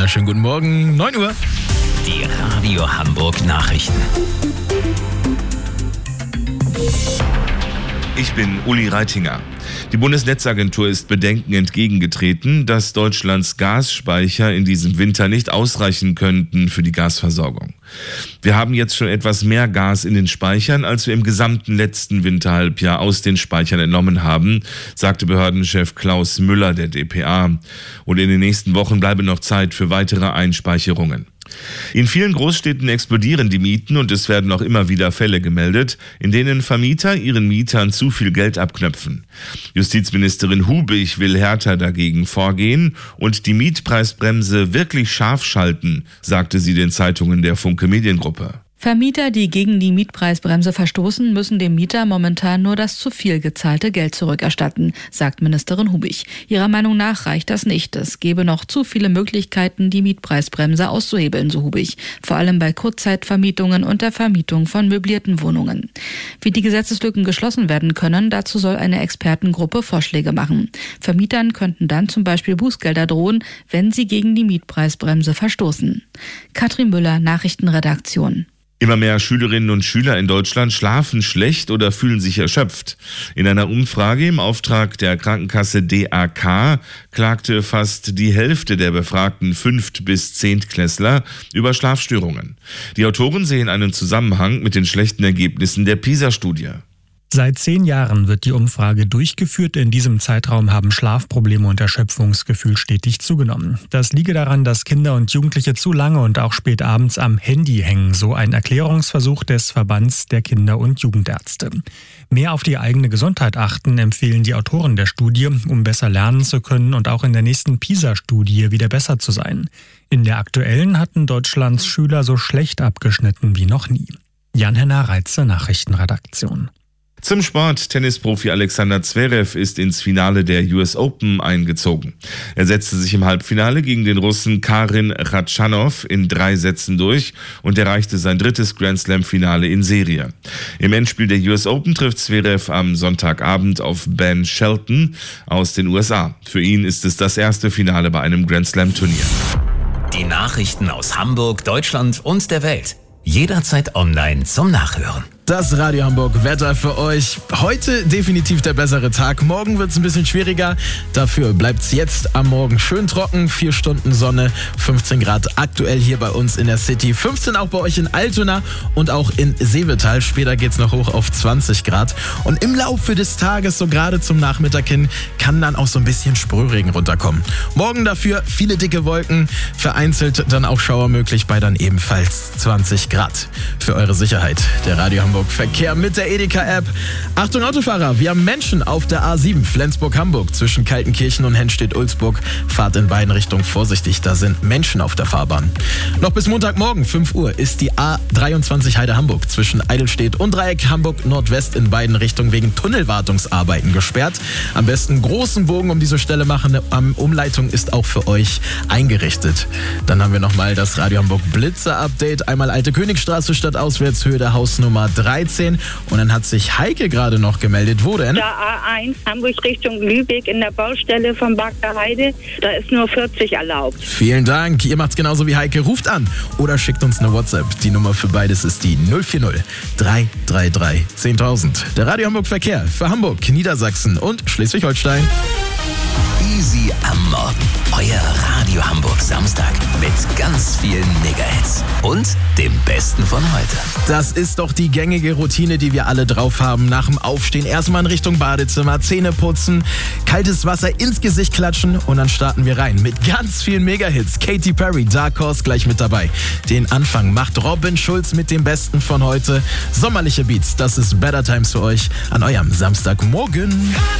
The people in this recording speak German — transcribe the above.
wunderschönen guten Morgen, 9 Uhr. Die Radio Hamburg Nachrichten. Ich bin Uli Reitinger. Die Bundesnetzagentur ist Bedenken entgegengetreten, dass Deutschlands Gasspeicher in diesem Winter nicht ausreichen könnten für die Gasversorgung. Wir haben jetzt schon etwas mehr Gas in den Speichern, als wir im gesamten letzten Winterhalbjahr aus den Speichern entnommen haben, sagte Behördenchef Klaus Müller der dpa. Und in den nächsten Wochen bleibe noch Zeit für weitere Einspeicherungen. In vielen Großstädten explodieren die Mieten und es werden auch immer wieder Fälle gemeldet, in denen Vermieter ihren Mietern zu viel Geld abknöpfen. Justizministerin Hubig will härter dagegen vorgehen und die Mietpreisbremse wirklich scharf schalten, sagte sie den Zeitungen der Funke Mediengruppe. Vermieter, die gegen die Mietpreisbremse verstoßen, müssen dem Mieter momentan nur das zu viel gezahlte Geld zurückerstatten, sagt Ministerin Hubig. Ihrer Meinung nach reicht das nicht. Es gebe noch zu viele Möglichkeiten, die Mietpreisbremse auszuhebeln, so Hubig. Vor allem bei Kurzzeitvermietungen und der Vermietung von möblierten Wohnungen. Wie die Gesetzeslücken geschlossen werden können, dazu soll eine Expertengruppe Vorschläge machen. Vermietern könnten dann zum Beispiel Bußgelder drohen, wenn sie gegen die Mietpreisbremse verstoßen. Katrin Müller, Nachrichtenredaktion. Immer mehr Schülerinnen und Schüler in Deutschland schlafen schlecht oder fühlen sich erschöpft. In einer Umfrage im Auftrag der Krankenkasse DAK klagte fast die Hälfte der befragten 5. bis 10. Klässler über Schlafstörungen. Die Autoren sehen einen Zusammenhang mit den schlechten Ergebnissen der PISA-Studie. Seit 10 Jahren wird die Umfrage durchgeführt. In diesem Zeitraum haben Schlafprobleme und Erschöpfungsgefühl stetig zugenommen. Das liege daran, dass Kinder und Jugendliche zu lange und auch spät abends am Handy hängen, so ein Erklärungsversuch des Verbands der Kinder- und Jugendärzte. Mehr auf die eigene Gesundheit achten, empfehlen die Autoren der Studie, um besser lernen zu können und auch in der nächsten PISA-Studie wieder besser zu sein. In der aktuellen hatten Deutschlands Schüler so schlecht abgeschnitten wie noch nie. Jan-Henner Reitze, Nachrichtenredaktion. Zum Sport. Tennisprofi Alexander Zverev ist ins Finale der US Open eingezogen. Er setzte sich im Halbfinale gegen den Russen Karin Khachanov in 3 Sätzen durch und erreichte sein 3. Grand-Slam-Finale in Serie. Im Endspiel der US Open trifft Zverev am Sonntagabend auf Ben Shelton aus den USA. Für ihn ist es das erste Finale bei einem Grand-Slam-Turnier. Die Nachrichten aus Hamburg, Deutschland und der Welt. Jederzeit online zum Nachhören. Das Radio Hamburg Wetter für euch. Heute definitiv der bessere Tag. Morgen wird es ein bisschen schwieriger. Dafür bleibt es jetzt am Morgen schön trocken. 4 Stunden Sonne, 15 Grad aktuell hier bei uns in der City. 15 auch bei euch in Altona und auch in Seevetal. Später geht es noch hoch auf 20 Grad. Und im Laufe des Tages, so gerade zum Nachmittag hin, kann dann auch so ein bisschen Sprühregen runterkommen. Morgen dafür viele dicke Wolken. Vereinzelt dann auch Schauer möglich bei dann ebenfalls 20 Grad. Für eure Sicherheit, der Radio Hamburg Verkehr mit der Edeka-App. Achtung Autofahrer, wir haben Menschen auf der A7 Flensburg-Hamburg zwischen Kaltenkirchen und Hennstedt-Ulzburg. Fahrt in beiden Richtungen vorsichtig, da sind Menschen auf der Fahrbahn. Noch bis Montagmorgen 5 Uhr ist die A23 Heide-Hamburg zwischen Eidelstedt und Dreieck Hamburg-Nordwest in beiden Richtungen wegen Tunnelwartungsarbeiten gesperrt. Am besten großen Bogen um diese Stelle machen. Umleitung ist auch für euch eingerichtet. Dann haben wir nochmal das Radio Hamburg Blitzer-Update. Einmal Alte Königstraße statt Auswärtshöhe der Hausnummer 13. Und dann hat sich Heike gerade noch gemeldet. Wo denn? Der A1 Hamburg Richtung Lübeck in der Baustelle von Bagda Heide. Da ist nur 40 erlaubt. Vielen Dank. Ihr macht's genauso wie Heike. Ruft an oder schickt uns eine WhatsApp. Die Nummer für beides ist die 040 333 10.000. Der Radio Hamburg Verkehr für Hamburg, Niedersachsen und Schleswig-Holstein. Easy am Morgen. Euer Radio Hamburg Samstag mit ganz vielen Mega-Hits und dem Besten von heute. Das ist doch die gängige Routine, die wir alle drauf haben. Nach dem Aufstehen erstmal in Richtung Badezimmer, Zähne putzen, kaltes Wasser ins Gesicht klatschen und dann starten wir rein mit ganz vielen Mega-Hits. Katy Perry, Dark Horse gleich mit dabei. Den Anfang macht Robin Schulz mit dem Besten von heute. Sommerliche Beats, das ist Better Times für euch an eurem Samstagmorgen.